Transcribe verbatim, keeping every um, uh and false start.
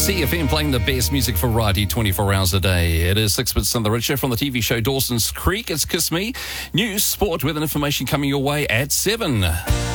C F M playing the best music variety twenty-four hours a day. It is Six Bits and the Richer from the T V show Dawson's Creek. It's Kiss Me. News, sport, weather and information coming your way at seven.